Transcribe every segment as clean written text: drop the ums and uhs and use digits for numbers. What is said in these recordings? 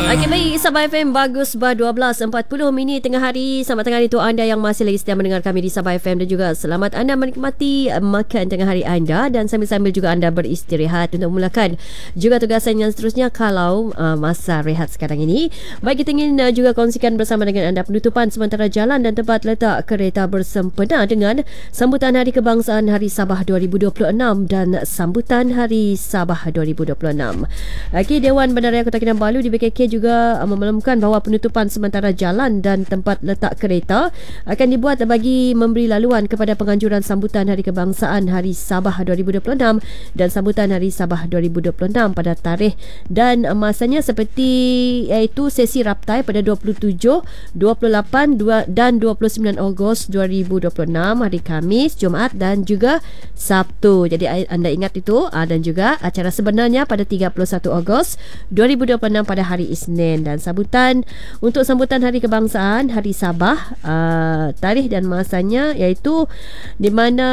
Okey, baik, Sabah FM Bagus Bar 12.40 minit tengah hari. Selamat tengah hari untuk anda yang masih lagi setia mendengar kami di Sabah FM, dan juga selamat anda menikmati makan tengah hari anda, dan sambil-sambil juga anda beristirahat untuk memulakan juga tugasan yang seterusnya kalau masa rehat sekarang ini. Baik, kita ingin juga kongsikan bersama dengan anda penutupan sementara jalan dan tempat letak kereta bersempena dengan sambutan Hari Kebangsaan Hari Sabah 2026 dan sambutan Hari Sabah 2026. Okey, Dewan Bandaraya Kota Kinabalu di BKK juga memaklumkan bahawa penutupan sementara jalan dan tempat letak kereta akan dibuat bagi memberi laluan kepada penganjuran sambutan Hari Kebangsaan Hari Sabah 2026 dan sambutan Hari Sabah 2026 pada tarikh dan masanya seperti iaitu sesi raptai pada 27, 28 dan 29 Ogos 2026 hari Khamis, Jumaat dan juga Sabtu. Jadi anda ingat itu, dan juga acara sebenarnya pada 31 Ogos 2026 pada hari Isnin, dan untuk sambutan Hari Kebangsaan Hari Sabah tarikh dan masanya iaitu di mana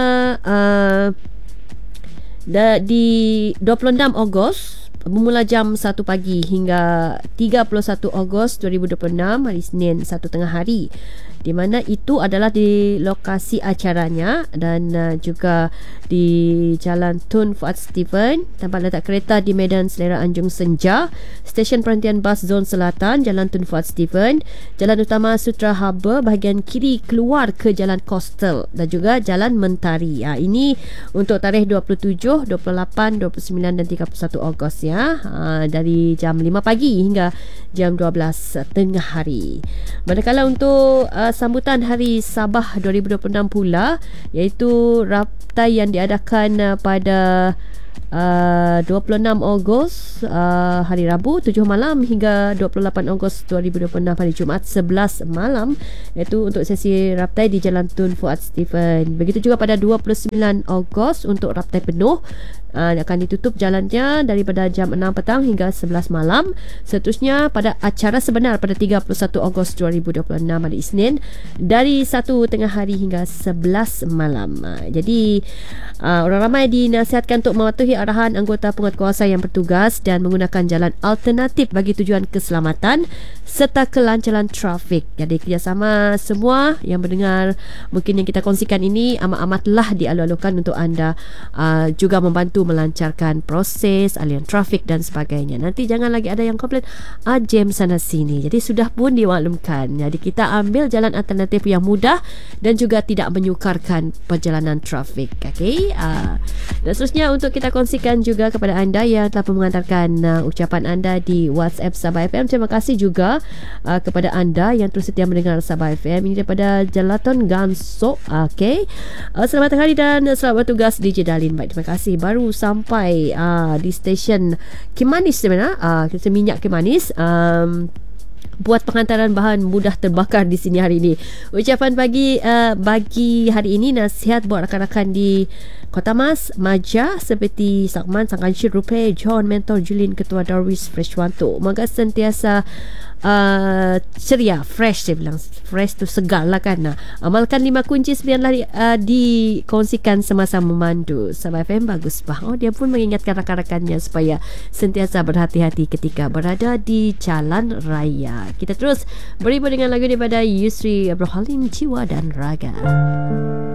di 26 Ogos bermula jam 1 pagi hingga 31 Ogos 2026 hari Isnin 1 tengah hari, di mana itu adalah di lokasi acaranya dan juga di Jalan Tun Fuad Steven, tempat letak kereta di Medan Selera Anjung Senja, stesen perhentian bas Zon Selatan Jalan Tun Fuad Steven, Jalan Utama Sutra Harbour bahagian kiri keluar ke Jalan Coastal dan juga Jalan Mentari. Ini untuk tarikh 27, 28, 29 dan 31 Ogos ya, dari jam 5 pagi hingga jam 12 tengah hari. Manakala untuk sambutan Hari Sabah 2026 pula, iaitu raptai yang diadakan pada 26 Ogos hari Rabu 7 malam hingga 28 Ogos 2026 hari Jumaat 11 malam, iaitu untuk sesi raptai di Jalan Tun Fuad Steven. Begitu juga pada 29 Ogos untuk raptai penuh, akan ditutup jalannya daripada jam 6 petang hingga 11 malam. Seterusnya pada acara sebenar pada 31 Ogos 2026 hari Isnin dari 1 tengah hari hingga 11 malam. Jadi orang ramai dinasihatkan untuk mematuhi arahan anggota penguatkuasa yang bertugas dan menggunakan jalan alternatif bagi tujuan keselamatan serta kelancaran trafik. Jadi kerjasama semua yang mendengar mungkin yang kita kongsikan ini amat-amatlah dialu-alukan untuk anda juga membantu melancarkan proses aliran trafik dan sebagainya. Nanti jangan lagi ada yang komplain jam sana sini. Jadi sudah pun dimaklumkan. Jadi kita ambil jalan alternatif yang mudah dan juga tidak menyukarkan perjalanan trafik. Okey. Dan seterusnya untuk kita kongsikan juga kepada anda yang telah mengantarkan ucapan anda di WhatsApp Sabah FM. Terima kasih juga kepada anda yang terus setia mendengar Sabah FM. Ini daripada Jalaton Gansok. Okey. Selamat hari dan selamat bertugas DJ Dalin. Baik, terima kasih. Baru sampai di stesen Kimanis sebenarnya, minyak Kimanis. Buat penghantaran bahan mudah terbakar di sini hari ini. Ucapan bagi hari ini, nasihat buat rakan-rakan di Kota Mas, Maja seperti Sakman, Sangkansyir, Rupe, John, Mentor, Julin, Ketua Darwis, Freshwanto. Moga sentiasa ceria, fresh. Saya bilang fresh tu segar lah kan. Amalkan 5 kunci sebenarlah dikongsikan semasa memandu. Sabah FM Bagus Bah. Dia pun mengingatkan rakan-rakannya supaya sentiasa berhati-hati ketika berada di jalan raya. Kita terus beribu dengan lagu daripada Yusri Abdul Halim, Jiwa dan Raga.